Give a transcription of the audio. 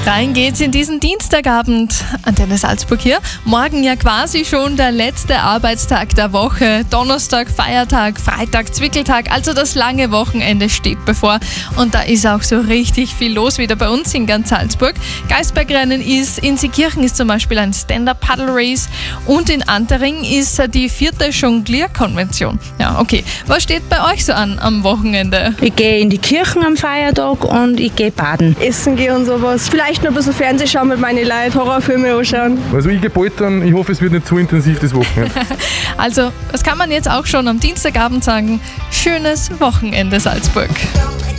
Rein geht's in diesen Dienstagabend. Antenne Salzburg hier. Morgen ja quasi schon der letzte Arbeitstag der Woche. Donnerstag, Feiertag, Freitag, Zwickeltag. Also das lange Wochenende steht bevor. Und da ist auch so richtig viel los wieder bei uns in ganz Salzburg. Geisbergrennen ist, in Seekirchen ist zum Beispiel ein Stand-Up-Paddle-Race und in Antering ist die 4. Jonglierkonvention. Ja, okay. Was steht bei euch so an am Wochenende? Ich gehe in die Kirchen am Feiertag und ich gehe baden. Essen gehen und sowas. Vielleicht noch ein bisschen Fernsehen schauen mit meinen Leuten, Horrorfilme anschauen. Also ich gehe bald dann, ich hoffe es wird nicht zu intensiv das Wochenende. Also, das kann man jetzt auch schon am Dienstagabend sagen. Schönes Wochenende Salzburg.